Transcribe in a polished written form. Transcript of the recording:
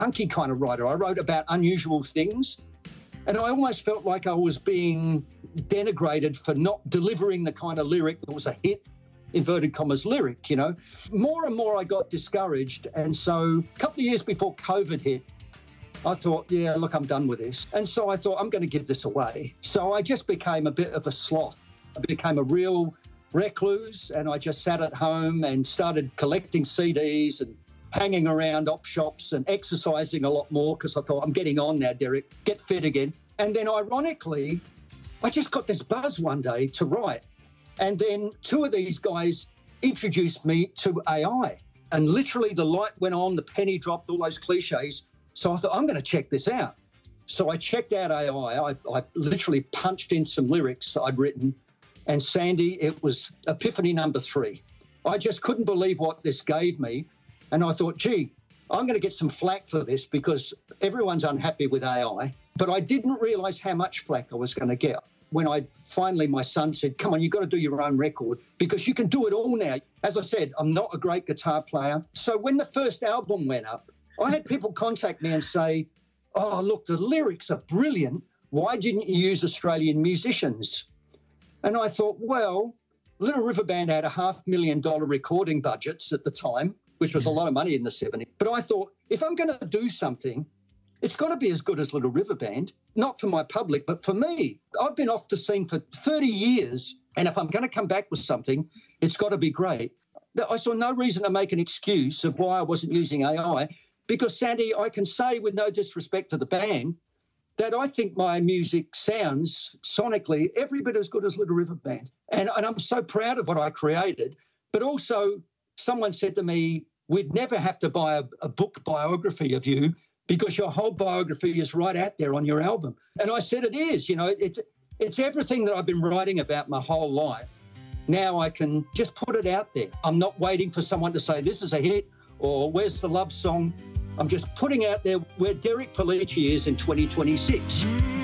punky kind of writer. I wrote about unusual things. And I almost felt like I was being denigrated for not delivering the kind of lyric that was a hit, inverted commas, lyric, you know. More and more I got discouraged. And so a couple of years before COVID hit, I thought, yeah, look, I'm done with this. And so I thought, I'm going to give this away. So I just became a bit of a sloth. I became a real recluse, and I just sat at home and started collecting CDs and hanging around op shops and exercising a lot more because I thought, I'm getting on now, Derek, get fit again. And then ironically, I just got this buzz one day to write. And then two of these guys introduced me to AI. And literally the light went on, the penny dropped, all those cliches. So I thought, I'm going to check this out. So I checked out AI. I literally punched in some lyrics I'd written. And Sandy, it was epiphany number 3. I just couldn't believe what this gave me. And I thought, gee, I'm going to get some flack for this because everyone's unhappy with AI. But I didn't realise how much flack I was going to get. When my son said, come on, you've got to do your own record because you can do it all now. As I said, I'm not a great guitar player. So when the first album went up, I had people contact me and say, oh, look, the lyrics are brilliant. Why didn't you use Australian musicians? And I thought, well, Little River Band had $500,000 recording budgets at the time, which was a lot of money in the 70s. But I thought, if I'm going to do something, it's got to be as good as Little River Band, not for my public, but for me. I've been off the scene for 30 years, and if I'm going to come back with something, it's got to be great. I saw no reason to make an excuse of why I wasn't using AI, because, Sandy, I can say with no disrespect to the band that I think my music sounds sonically every bit as good as Little River Band. And I'm so proud of what I created. But also, someone said to me, we'd never have to buy a book biography of you because your whole biography is right out there on your album. And I said it is. You know, it's everything that I've been writing about my whole life. Now I can just put it out there. I'm not waiting for someone to say this is a hit or where's the love song. I'm just putting out there where Derek Pellicci is in 2026.